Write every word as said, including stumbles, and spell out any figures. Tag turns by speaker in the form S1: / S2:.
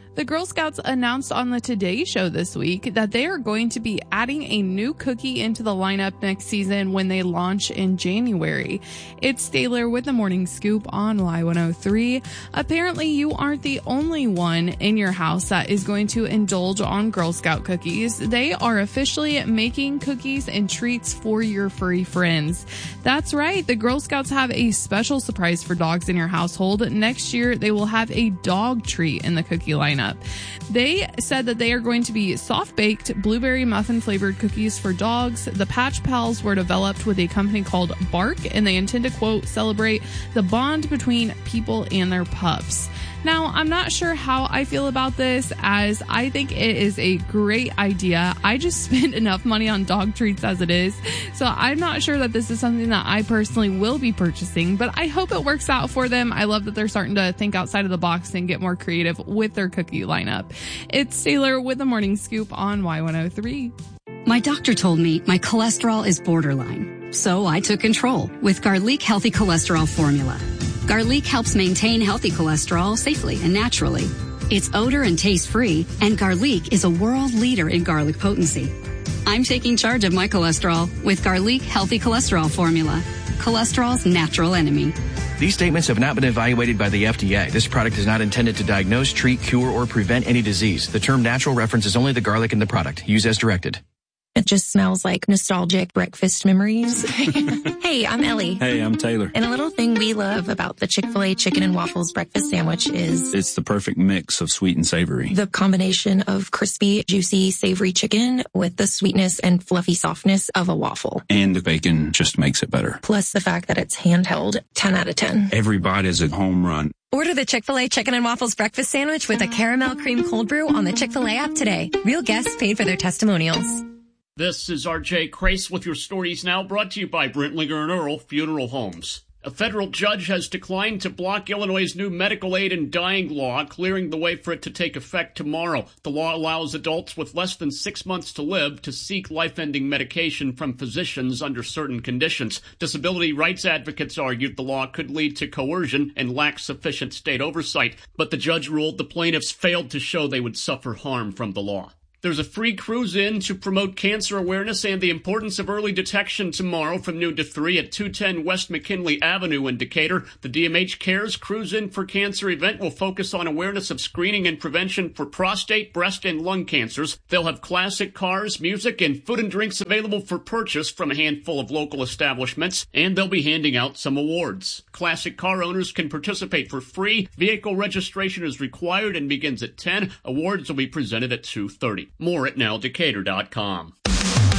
S1: The Girl Scouts announced on the Today Show this week that they are going to be adding a new cookie into the lineup next season when they launch in January. It's Taylor with the Morning Scoop on Y one oh three. Apparently, you aren't the only one in your house that is going to indulge on Girl Scout cookies. They are officially making cookies and treats for your furry friends. That's right. The Girl Scouts have a special surprise for dogs in your household. Next year, they will have a dog treat in the cookie lineup. They said that they are going to be soft-baked, blueberry muffin-flavored cookies for dogs. The Patch Pals were developed with a company called Bark, and they intend to, quote, celebrate the bond between people and their pups. Now, I'm not sure how I feel about this, as I think it is a great idea. I just spend enough money on dog treats as it is, so I'm not sure that this is something that I personally will be purchasing, but I hope it works out for them. I love that they're starting to think outside of the box and get more creative with their cookie lineup. It's Taylor with the Morning Scoop on Y one oh three.
S2: My doctor told me my cholesterol is borderline, so I took control with Garlic Healthy Cholesterol Formula. Garlic helps maintain healthy cholesterol safely and naturally. It's odor and taste-free, and Garlic is a world leader in garlic potency. I'm taking charge of my cholesterol with Garlic Healthy Cholesterol Formula, cholesterol's natural enemy.
S3: These statements have not been evaluated by the F D A. This product is not intended to diagnose, treat, cure, or prevent any disease. The term natural references only the garlic in the product. Use as directed.
S4: It just smells like nostalgic breakfast memories. Hey, I'm Ellie.
S5: Hey, I'm Taylor.
S4: And a little thing we love about the Chick-fil-A chicken and waffles breakfast sandwich is
S5: it's the perfect mix of sweet and savory.
S4: The combination of crispy, juicy, savory chicken with the sweetness and fluffy softness of a waffle.
S5: And the bacon just makes it better.
S4: Plus the fact that it's handheld, ten out of ten.
S5: Every bite is a home run.
S6: Order the Chick-fil-A Chicken and Waffles Breakfast Sandwich with a caramel cream cold brew on the Chick-fil-A app today. Real guests paid for their testimonials.
S7: This is R J Crace with your stories now, brought to you by Brentlinger and Earl Funeral Homes. A federal judge has declined to block Illinois' new medical aid in dying law, clearing the way for it to take effect tomorrow. The law allows adults with less than six months to live to seek life-ending medication from physicians under certain conditions. Disability rights advocates argued the law could lead to coercion and lack sufficient state oversight, but the judge ruled the plaintiffs failed to show they would suffer harm from the law. There's a free cruise in to promote cancer awareness and the importance of early detection tomorrow from noon to three at two ten West McKinley Avenue in Decatur. The D M H Cares Cruise In for Cancer event will focus on awareness of screening and prevention for prostate, breast, and lung cancers. They'll have classic cars, music, and food and drinks available for purchase from a handful of local establishments, and they'll be handing out some awards. Classic car owners can participate for free. Vehicle registration is required and begins at ten. Awards will be presented at two thirty. More at now decatur dot com.